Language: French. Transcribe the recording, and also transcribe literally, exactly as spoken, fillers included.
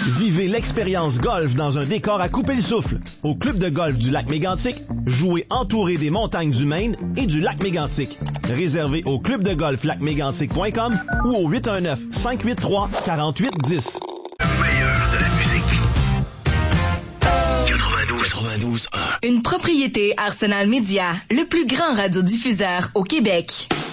Vivez l'expérience golf dans un décor à couper le souffle. Au club de golf du lac Mégantic, jouez entouré des montagnes du Maine et du lac Mégantic. Réservé au club de golf lac mégantic point com ou au huit un neuf, cinq huit trois, quatre huit un zéro. Le meilleur de la musique. quatre-vingt-douze, quatre-vingt-douze, un. Une propriété Arsenal Média, le plus grand radiodiffuseur au Québec.